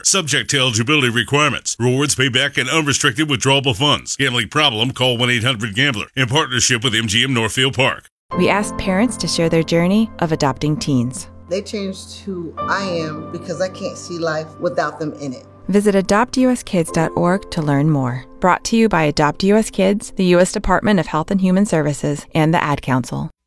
Subject to eligibility requirements. Rewards payback and unrestricted withdrawable funds. Gambling problem? Call 1-800-GAMBLER. In partnership with MGM Northfield Park. We asked parents to share their journey of adopting teens. They changed who I am because I can't see life without them in it. Visit adoptuskids.org to learn more. Brought to you by Adopt US Kids, the U.S. Department of Health and Human Services, and the Ad Council.